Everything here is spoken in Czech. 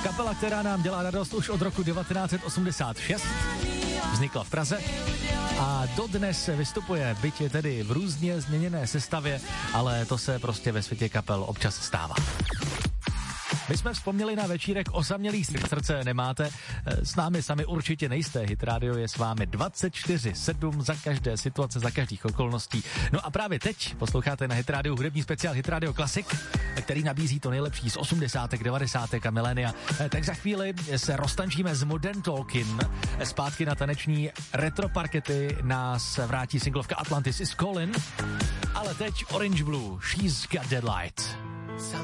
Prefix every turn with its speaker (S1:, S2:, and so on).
S1: Kapela, která nám dělá radost už od roku 1986, vznikla v Praze a dodnes vystupuje, byť je tedy v různě změněné sestavě, ale to se prostě ve světě kapel občas stává. My jsme vzpomněli na večírek osamělých srdce nemáte, s námi sami určitě nejste, Hit Radio je s vámi 24/7 za každé situace, za každých okolností. No a právě teď posloucháte na Hit Radio hudební speciál Hit Radio Classic, který nabízí to nejlepší z 80., 90. a milénia. Tak za chvíli se roztančíme z Modern Talking, zpátky na taneční retroparkety nás vrátí singlovka Atlantis is Calling, ale teď Orange Blue, She's Got That Light.